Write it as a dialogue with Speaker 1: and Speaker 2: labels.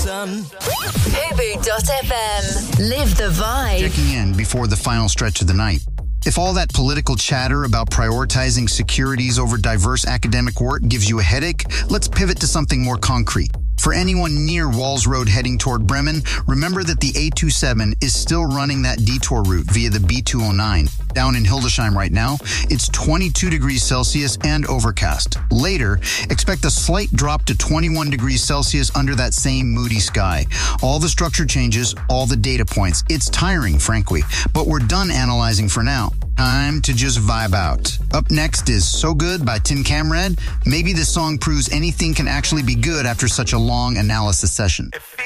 Speaker 1: sun.
Speaker 2: Fubu.fm. Live the vibe.
Speaker 3: Checking in before the final stretch of the night. If all that political chatter about prioritizing securities over diverse academic work gives you a headache, let's pivot to something more concrete. For anyone near Walls Road heading toward Bremen, remember that the A27 is still running that detour route via the B209. Down in Hildesheim right now, it's 22 degrees Celsius and overcast. Later, expect a slight drop to 21 degrees Celsius under that same moody sky. All the structure changes, all the data points. It's tiring, frankly, but we're done analyzing for now. Time to just vibe out. Up next is So Good by Tim Camrad. Maybe this song proves anything can actually be good after such a long analysis session.